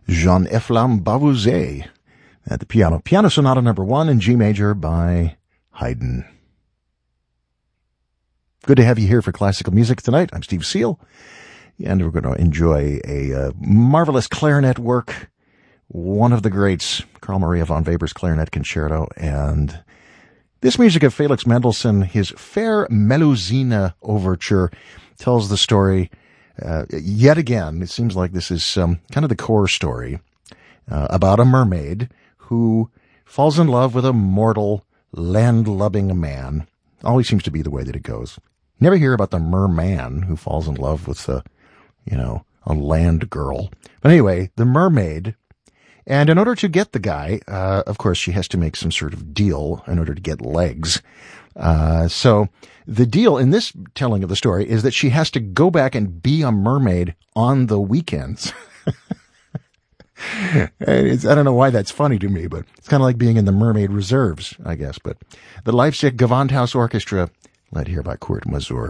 Jean-Ephraim Bavouzet at the piano. Piano Sonata number 1 in G major by Haydn. Good to have you here for classical music tonight. I'm Steve Seal, and we're going to enjoy a marvelous clarinet work, one of the greats, Carl Maria von Weber's Clarinet Concerto, and this music of Felix Mendelssohn, his Fair Melusine Overture, tells the story yet again. It seems like this is kind of the core story about a mermaid who falls in love with a mortal, land-loving man. Always seems to be the way that it goes. Never hear about the merman who falls in love with a land girl. But anyway, the mermaid, and in order to get the guy, of course, she has to make some sort of deal in order to get legs. So the deal in this telling of the story is that she has to go back and be a mermaid on the weekends. I don't know why that's funny to me, but it's kind of like being in the Mermaid Reserves, I guess. But the Leipzig Gewandhaus Orchestra, led here by Kurt Masur.